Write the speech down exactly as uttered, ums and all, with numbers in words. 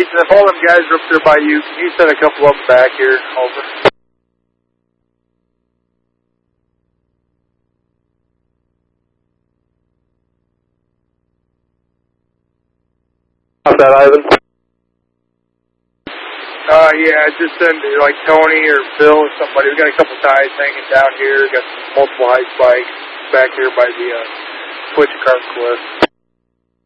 Ethan, if all them guys are up there by you, can you send a couple of them back here? Over. How's that, Ivan? Uh, yeah, just send like Tony or Phil or somebody. We got a couple ties hanging down here. Got multiple high spikes back here by the uh, switch car cliff.